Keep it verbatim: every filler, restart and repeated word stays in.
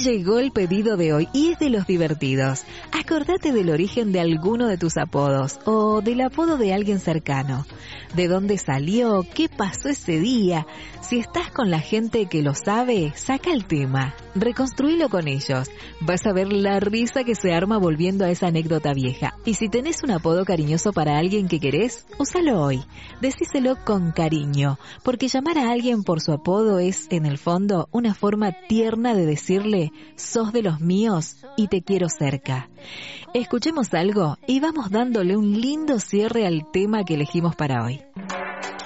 llegó el pedido de hoy y es de los divertidos. Acordate del origen de alguno de tus apodos o del apodo de alguien cercano. ¿De dónde salió? ¿Qué pasó ese día? Si estás con la gente que lo sabe, saca el tema. Reconstruílo con ellos. Vas a ver la risa que se arma volviendo a esa anécdota vieja. Y si tenés un apodo cariñoso para alguien que querés, úsalo hoy. Decíselo con cariño, porque llamar a alguien por su apodo es, en el fondo, una forma tierna de decirle, sos de los míos y te quiero cerca. Escuchemos algo y vamos dándole un lindo cierre al tema que elegimos para hoy.